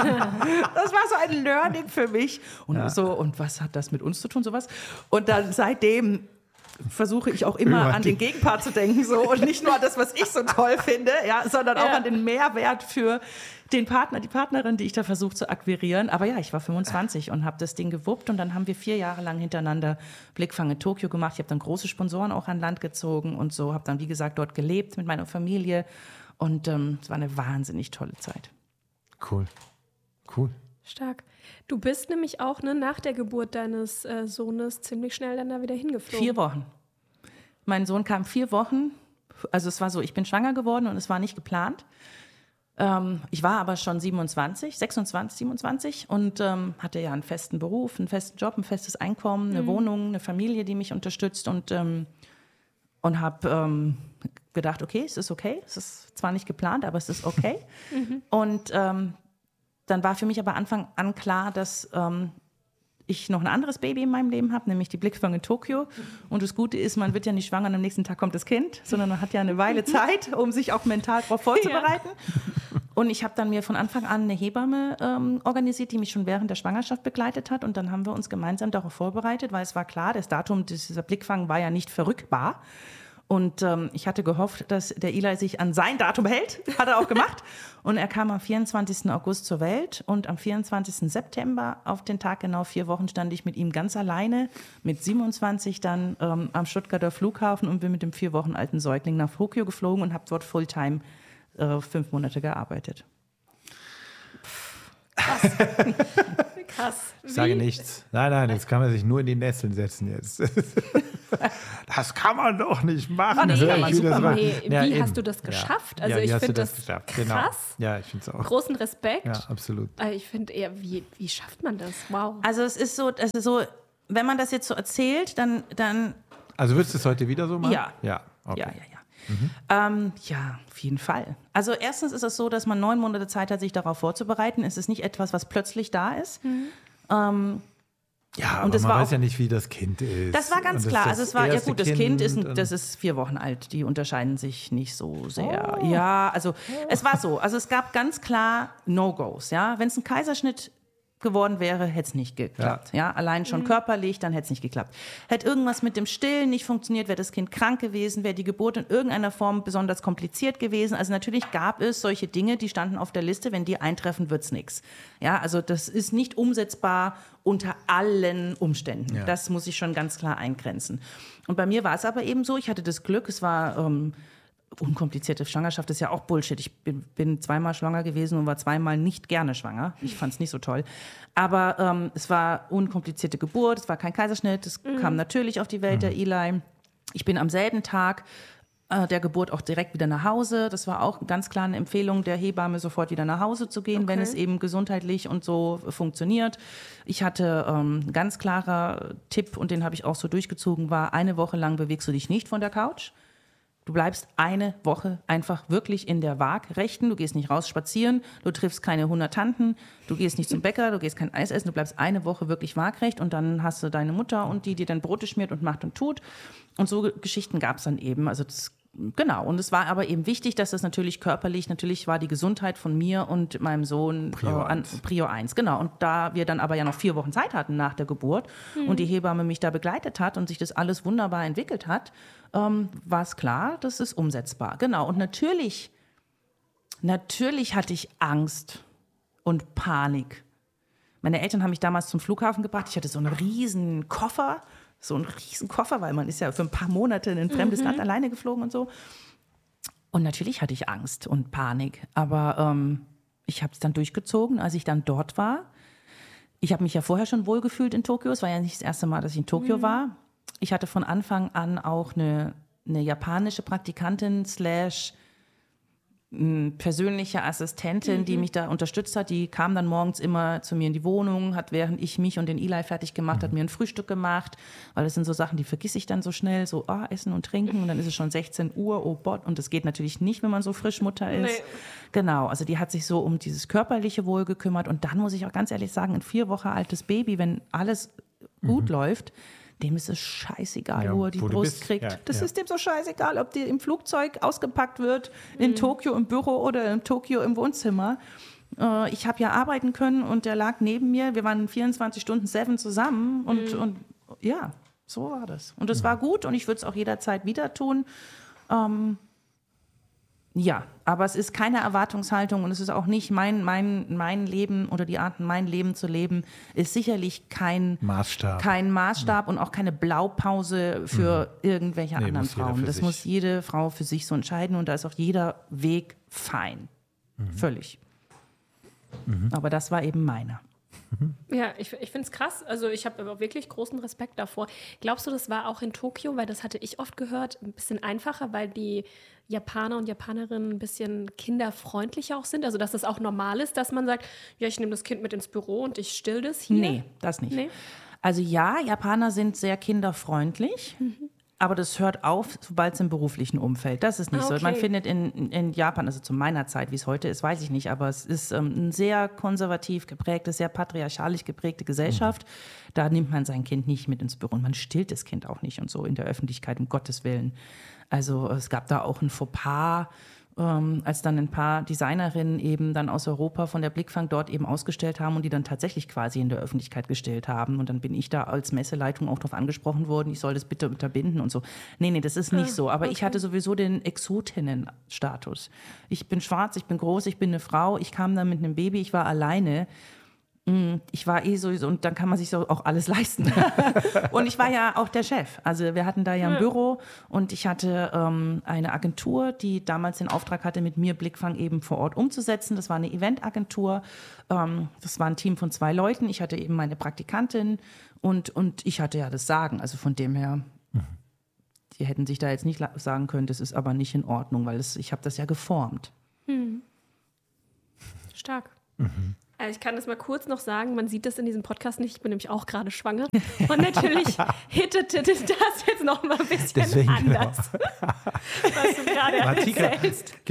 [SPEAKER 2] war so ein Learning für mich. Und ja. so, und was hat das mit uns zu tun, sowas? Und dann seitdem versuche ich auch immer an den Gegenpart zu denken so und nicht nur an das, was ich so toll finde, ja, sondern auch ja. an den Mehrwert für den Partner, die Partnerin, die ich da versuche zu akquirieren. Aber ja, ich war fünfundzwanzig und habe das Ding gewuppt und dann haben wir vier Jahre lang hintereinander Blickfang in Tokio gemacht. Ich habe dann große Sponsoren auch an Land gezogen und so, habe dann, wie gesagt, dort gelebt mit meiner Familie und ähm, es war eine wahnsinnig tolle Zeit.
[SPEAKER 1] Cool, cool.
[SPEAKER 3] Stark. Du bist nämlich auch ne, nach der Geburt deines äh, Sohnes ziemlich schnell dann da wieder hingeflogen.
[SPEAKER 2] Vier Wochen. Mein Sohn kam vier Wochen. Also es war so, ich bin schwanger geworden und es war nicht geplant. Ähm, ich war aber schon siebenundzwanzig, sechsundzwanzig, siebenundzwanzig und ähm, hatte ja einen festen Beruf, einen festen Job, ein festes Einkommen, eine mhm. Wohnung, eine Familie, die mich unterstützt und, ähm, und habe ähm, gedacht, okay, es ist okay. Es ist zwar nicht geplant, aber es ist okay. mhm. Und ähm, dann war für mich aber Anfang an klar, dass ähm, ich noch ein anderes Baby in meinem Leben habe, nämlich die Blickfang in Tokio. Und das Gute ist, man wird ja nicht schwanger und am nächsten Tag kommt das Kind, sondern man hat ja eine Weile Zeit, um sich auch mental darauf vorzubereiten. Ja. Und ich habe dann mir von Anfang an eine Hebamme ähm, organisiert, die mich schon während der Schwangerschaft begleitet hat. Und dann haben wir uns gemeinsam darauf vorbereitet, weil es war klar, das Datum dieser Blickfang war ja nicht verrückbar. Und ähm, ich hatte gehofft, dass der Eli sich an sein Datum hält. Hat er auch gemacht. Und er kam am vierundzwanzigsten August zur Welt. Und am vierundzwanzigsten September, auf den Tag genau vier Wochen, stand ich mit ihm ganz alleine, mit siebenundzwanzig dann ähm, am Stuttgarter Flughafen und bin mit dem vier Wochen alten Säugling nach Tokio geflogen und habe dort Fulltime äh, fünf Monate gearbeitet.
[SPEAKER 3] Krass. Krass.
[SPEAKER 1] Ich sage
[SPEAKER 3] Wie-
[SPEAKER 1] nichts. Nein, nein, jetzt kann man sich nur in die Nesseln setzen jetzt. Das kann man doch nicht machen.
[SPEAKER 2] Oh, das
[SPEAKER 1] Hör
[SPEAKER 2] kann man
[SPEAKER 1] ich wieder
[SPEAKER 2] super
[SPEAKER 1] so.
[SPEAKER 2] machen.
[SPEAKER 3] Nee,
[SPEAKER 1] Ja,
[SPEAKER 3] wie
[SPEAKER 1] eben.
[SPEAKER 3] hast du das
[SPEAKER 1] Ja.
[SPEAKER 3] geschafft?
[SPEAKER 1] Ja,
[SPEAKER 3] Also
[SPEAKER 1] wie
[SPEAKER 3] ich
[SPEAKER 1] hast du
[SPEAKER 3] finde
[SPEAKER 1] das
[SPEAKER 3] das
[SPEAKER 1] geschafft? Genau.
[SPEAKER 3] krass.
[SPEAKER 1] Ja, ich finde es auch.
[SPEAKER 3] Großen Respekt.
[SPEAKER 1] Ja, absolut.
[SPEAKER 3] Äh, Ich finde eher, wie, wie schafft man das? Wow.
[SPEAKER 2] Also es ist so, es ist so, wenn man das jetzt so erzählt, dann, dann
[SPEAKER 1] Also würdest du es heute wieder so machen?
[SPEAKER 2] Ja.
[SPEAKER 1] Ja, okay.
[SPEAKER 2] ja, ja, ja. Ähm, ja, auf jeden Fall. Also erstens ist es so, dass man neun Monate Zeit hat, sich darauf vorzubereiten. Es ist nicht etwas, was plötzlich da ist. Ähm,
[SPEAKER 1] Ja, aber
[SPEAKER 2] Und das
[SPEAKER 1] man
[SPEAKER 2] war
[SPEAKER 1] weiß
[SPEAKER 2] auch-
[SPEAKER 1] ja nicht, wie das Kind ist.
[SPEAKER 2] Das war ganz
[SPEAKER 1] Und
[SPEAKER 2] klar.
[SPEAKER 1] das
[SPEAKER 2] Also es war ja
[SPEAKER 1] erste
[SPEAKER 2] gut, das Kind ist, ein-
[SPEAKER 1] und-
[SPEAKER 2] das ist vier Wochen alt. Die unterscheiden sich nicht so sehr.
[SPEAKER 1] Oh.
[SPEAKER 2] Ja, also es war so. Also es gab ganz klar No-Gos. Ja, wenn es ein Kaiserschnitt geworden wäre, hätte es nicht geklappt. Ja. Allein schon körperlich, dann hätte es nicht geklappt. Hätte irgendwas mit dem Stillen nicht funktioniert, wäre das Kind krank gewesen, wäre die Geburt in irgendeiner Form besonders kompliziert gewesen. Also natürlich gab es solche Dinge, die standen auf der Liste, wenn die eintreffen, wird es nichts. Ja, also das ist nicht umsetzbar unter allen Umständen.
[SPEAKER 1] Ja.
[SPEAKER 2] Das muss ich schon ganz klar eingrenzen. Und bei mir war es aber eben so, ich hatte das Glück, es war ähm, unkomplizierte Schwangerschaft, ist ja auch Bullshit. Ich bin, bin zweimal schwanger gewesen und war zweimal nicht gerne schwanger. Ich fand es nicht so toll. Aber ähm, es war unkomplizierte Geburt, es war kein Kaiserschnitt, es kam natürlich auf die Welt, der Eli. Ich bin am selben Tag äh, der Geburt auch direkt wieder nach Hause. Das war auch ganz klar eine Empfehlung der Hebamme, sofort wieder nach Hause zu gehen, wenn
[SPEAKER 3] Okay.
[SPEAKER 2] es eben gesundheitlich und so funktioniert. Ich hatte ähm, ein ganz klarer Tipp, und den habe ich auch so durchgezogen, war, eine Woche lang bewegst du dich nicht von der Couch. Du bleibst eine Woche einfach wirklich in der Waagrechten. Du gehst nicht raus spazieren, du triffst keine hundert Tanten, du gehst nicht zum Bäcker, du gehst kein Eis essen, du bleibst eine Woche wirklich waagrecht und dann hast du deine Mutter und die, die dann Brote schmiert und macht und tut. Und so Geschichten gab es dann eben. Also das, genau. Und es war aber eben wichtig, dass das natürlich körperlich, natürlich war die Gesundheit von mir und meinem Sohn
[SPEAKER 1] Prio
[SPEAKER 2] äh, an,
[SPEAKER 1] eins.
[SPEAKER 2] Prio eins. Genau. Und da wir dann aber ja noch vier Wochen Zeit hatten nach der Geburt und die Hebamme mich da begleitet hat und sich das alles wunderbar entwickelt hat, ähm, war es klar, das ist umsetzbar. Genau. Und natürlich, natürlich hatte ich Angst und Panik. Meine Eltern haben mich damals zum Flughafen gebracht. Ich hatte so einen riesen Koffer, so einen riesen Koffer, weil man ist ja für ein paar Monate in ein fremdes Land alleine geflogen und so. Und natürlich hatte ich Angst und Panik, aber ähm, ich habe es dann durchgezogen, als ich dann dort war. Ich habe mich ja vorher schon wohlgefühlt in Tokio. Es war ja nicht das erste Mal, dass ich in Tokio war. Ich hatte von Anfang an auch eine, eine japanische Praktikantin slash m, persönliche Assistentin, die mich da unterstützt hat. Die kam dann morgens immer zu mir in die Wohnung, hat, während ich mich und den Eli fertig gemacht, hat mir ein Frühstück gemacht, weil das sind so Sachen, die vergiss ich dann so schnell, so ah, Essen und Trinken und dann ist es schon sechzehn Uhr, oh Gott, und das geht natürlich nicht, wenn man so frisch Mutter ist.
[SPEAKER 3] Nee.
[SPEAKER 2] Genau, also die hat sich so um dieses körperliche Wohl gekümmert und dann muss ich auch ganz ehrlich sagen, ein vier Wochen altes Baby, wenn alles gut läuft, dem ist es scheißegal,
[SPEAKER 1] Ja,
[SPEAKER 2] wo er die
[SPEAKER 1] wo du
[SPEAKER 2] Brust
[SPEAKER 1] bist.
[SPEAKER 2] kriegt.
[SPEAKER 1] Ja,
[SPEAKER 2] das
[SPEAKER 1] ja.
[SPEAKER 2] ist dem so scheißegal, ob die im Flugzeug ausgepackt wird, in Tokio im Büro oder in Tokio im Wohnzimmer. Äh, ich habe ja arbeiten können und der lag neben mir. Wir waren vierundzwanzig Stunden seven zusammen und, und ja, so war das. Und es war gut und ich würde es auch jederzeit wieder tun. Ähm, ja, aber es ist keine Erwartungshaltung und es ist auch nicht mein, mein, mein Leben oder die Art, mein Leben zu leben, ist sicherlich kein
[SPEAKER 1] Maßstab.
[SPEAKER 2] kein Maßstab und auch keine Blaupause für irgendwelche
[SPEAKER 1] Nee,
[SPEAKER 2] anderen
[SPEAKER 1] muss jeder
[SPEAKER 2] Frauen.
[SPEAKER 1] für
[SPEAKER 2] Das
[SPEAKER 1] sich.
[SPEAKER 2] muss jede Frau für sich so entscheiden und da ist auch jeder Weg fein. Völlig. Aber das war eben meiner.
[SPEAKER 3] Ja, ich, ich finde es krass. Also ich habe aber wirklich großen Respekt davor. Glaubst du, das war auch in Tokio, weil das hatte ich oft gehört, ein bisschen einfacher, weil die Japaner und Japanerinnen ein bisschen kinderfreundlicher auch sind? Also dass das auch normal ist, dass man sagt, ja, ich nehme das Kind mit ins Büro und ich still das hier?
[SPEAKER 2] Nee, das nicht.
[SPEAKER 3] Nee?
[SPEAKER 2] Also ja, Japaner sind sehr kinderfreundlich, aber das hört auf, sobald es im beruflichen Umfeld. Das ist nicht
[SPEAKER 3] Ah,
[SPEAKER 2] so.
[SPEAKER 3] okay.
[SPEAKER 2] Man findet in, in Japan, also zu meiner Zeit, wie es heute ist, weiß ich nicht, aber es ist ähm, eine sehr konservativ geprägte, sehr patriarchalisch geprägte Gesellschaft. Da nimmt man sein Kind nicht mit ins Büro und man stillt das Kind auch nicht und so in der Öffentlichkeit, um Gottes Willen. Also es gab da auch ein Fauxpas, ähm, als dann ein paar Designerinnen eben dann aus Europa von der Blickfang dort eben ausgestellt haben und die dann tatsächlich quasi in der Öffentlichkeit gestellt haben. Und dann bin ich da als Messeleitung auch darauf angesprochen worden, ich soll das bitte unterbinden und so. Nee, nee, das ist nicht
[SPEAKER 3] Ah,
[SPEAKER 2] so. Aber
[SPEAKER 3] okay.
[SPEAKER 2] ich hatte sowieso den Exotinnen-Status. Ich bin schwarz, ich bin groß, ich bin eine Frau, ich kam da mit einem Baby, ich war alleine. Ich war eh sowieso, und dann kann man sich so auch alles leisten. Und ich war ja auch der Chef. Also wir hatten da ja ein
[SPEAKER 3] Ja.
[SPEAKER 2] Büro und ich hatte ähm, eine Agentur, die damals den Auftrag hatte, mit mir Blickfang eben vor Ort umzusetzen. Das war eine Eventagentur. Ähm, das war ein Team von zwei Leuten. Ich hatte eben meine Praktikantin und, und ich hatte ja das Sagen. Also von dem her, die hätten sich da jetzt nicht la- sagen können, das ist aber nicht in Ordnung, weil es, ich habe das ja geformt.
[SPEAKER 3] Stark. Also ich kann das mal kurz noch sagen, man sieht das in diesem Podcast nicht, ich bin nämlich auch gerade schwanger. Und natürlich hittete das jetzt noch mal ein bisschen
[SPEAKER 1] Deswegen,
[SPEAKER 3] anders, was du gerade
[SPEAKER 1] Martika,
[SPEAKER 3] erzählst.